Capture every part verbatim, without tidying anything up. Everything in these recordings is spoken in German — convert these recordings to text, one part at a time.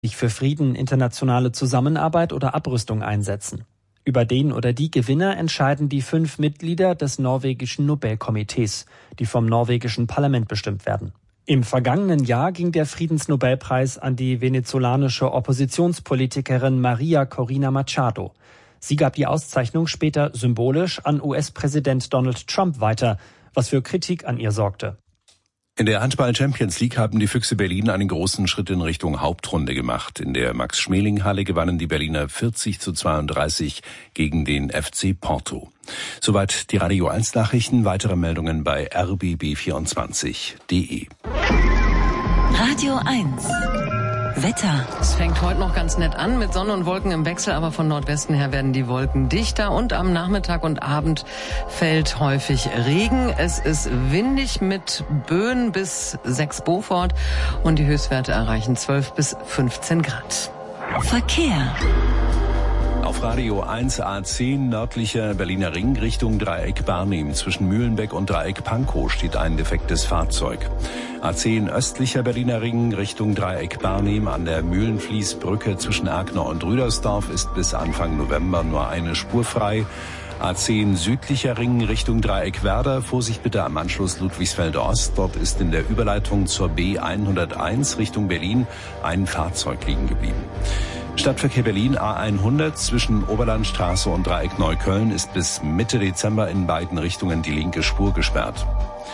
sich für Frieden, internationale Zusammenarbeit oder Abrüstung einsetzen. Über den oder die Gewinner entscheiden die fünf Mitglieder des norwegischen Nobelkomitees, die vom norwegischen Parlament bestimmt werden. Im vergangenen Jahr ging der Friedensnobelpreis an die venezolanische Oppositionspolitikerin Maria Corina Machado. Sie gab die Auszeichnung später symbolisch an U S-Präsident Donald Trump weiter, was für Kritik an ihr sorgte. In der Handball-Champions League haben die Füchse Berlin einen großen Schritt in Richtung Hauptrunde gemacht. In der Max-Schmeling-Halle gewannen die Berliner vierzig zu zweiunddreißig gegen den F C Porto. Soweit die Radio eins Nachrichten. Weitere Meldungen bei r b b vierundzwanzig punkt d e. Radio eins. Wetter. Es fängt heute noch ganz nett an mit Sonne und Wolken im Wechsel, aber von Nordwesten her werden die Wolken dichter und am Nachmittag und Abend fällt häufig Regen. Es ist windig mit Böen bis sechs Beaufort und die Höchstwerte erreichen zwölf bis fünfzehn Grad. Verkehr. Auf Radio eins A zehn nördlicher Berliner Ring Richtung Dreieck Barnim. Zwischen Mühlenbeck und Dreieck Pankow steht ein defektes Fahrzeug. A zehn östlicher Berliner Ring Richtung Dreieck Barnim an der Mühlenfließbrücke zwischen Erkner und Rüdersdorf ist bis Anfang November nur eine Spur frei. A zehn südlicher Ring Richtung Dreieck Werder. Vorsicht bitte am Anschluss Ludwigsfelde Ost. Dort ist in der Überleitung zur B hunderteins Richtung Berlin ein Fahrzeug liegen geblieben. Stadtverkehr Berlin A hundert zwischen Oberlandstraße und Dreieck Neukölln ist bis Mitte Dezember in beiden Richtungen die linke Spur gesperrt.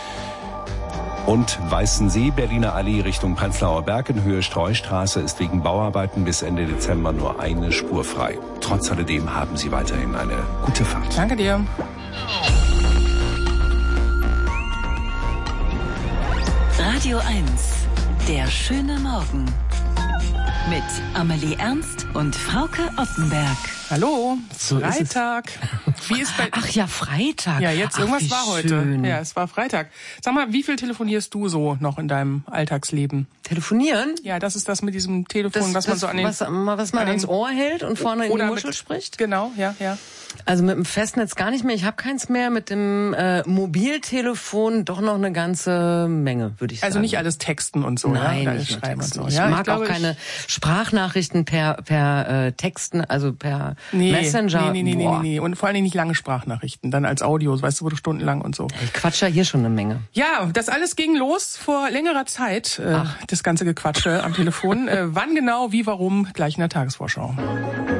Und Weißensee, Berliner Allee Richtung Prenzlauer Berg in Höhe Streustraße ist wegen Bauarbeiten bis Ende Dezember nur eine Spur frei. Trotz alledem haben Sie weiterhin eine gute Fahrt. Danke dir. Radio eins. Der schöne Morgen. Mit Amelie Ernst und Frauke Oppenberg. Hallo, so Freitag. Ist wie ist bei Ach ja, Freitag. Ja, jetzt Ach, irgendwas war heute. Schön. Ja, es war Freitag. Sag mal, wie viel telefonierst du so noch in deinem Alltagsleben? Telefonieren? Ja, das ist das mit diesem Telefon, Das, was das, man so an den... was, was man an ans den, Ohr hält und vorne in die oder Muschel mit, spricht? Genau, ja, ja. Also mit dem Festnetz gar nicht mehr. Ich habe keins mehr. Mit dem äh, Mobiltelefon doch noch eine ganze Menge, würde ich sagen. Also nicht alles texten und so. Nein, ja? nicht schreiben texten. und so. Ich ja, mag ich glaube, auch keine ich, Sprachnachrichten per per äh, Texten, also per nee, Messenger. Nee, nee, nee, Boah. nee, nee. Und vor allen Dingen nicht lange Sprachnachrichten, dann als Audio, weißt du, wo du stundenlang und so. Ich quatsch ja hier schon eine Menge. Ja, das alles ging los vor längerer Zeit, äh, das ganze Gequatsche am Telefon. äh, wann genau, wie, warum, gleich in der Tagesvorschau.